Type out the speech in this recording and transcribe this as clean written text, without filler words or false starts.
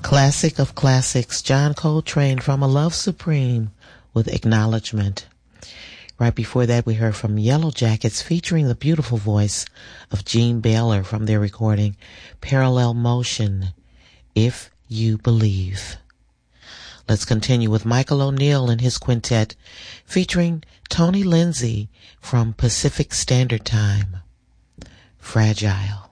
Classic of classics, John Coltrane from A Love Supreme with Acknowledgement. Right before that, we heard from Yellow Jackets featuring the beautiful voice of Gene Baylor from their recording Parallel Motion, If You Believe. Let's continue with Michael O'Neill and his quintet featuring Tony Lindsay from Pacific Standard Time, Fragile.